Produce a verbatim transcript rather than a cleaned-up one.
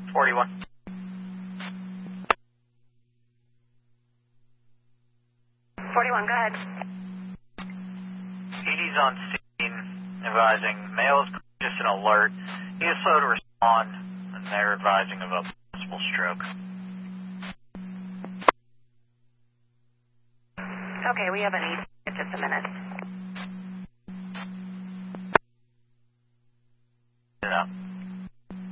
forty-one. forty-one, go ahead. E D's on scene, advising male is just an alert. He is slow to respond, and they're advising of a possible stroke. Okay, we have an E D in just a minute.